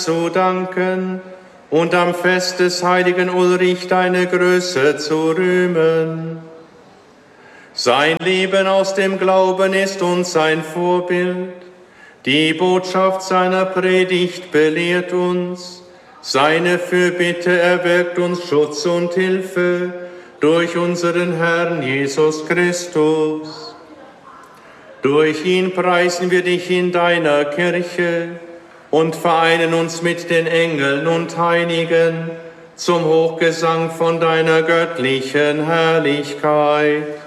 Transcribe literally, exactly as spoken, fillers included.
zu danken und am Fest des heiligen Ulrich deine Größe zu rühmen. Sein Leben aus dem Glauben ist uns ein Vorbild. Die Botschaft seiner Predigt belehrt uns. Seine Fürbitte erwirkt uns Schutz und Hilfe durch unseren Herrn Jesus Christus. Durch ihn preisen wir dich in deiner Kirche und vereinen uns mit den Engeln und Heiligen zum Hochgesang von deiner göttlichen Herrlichkeit.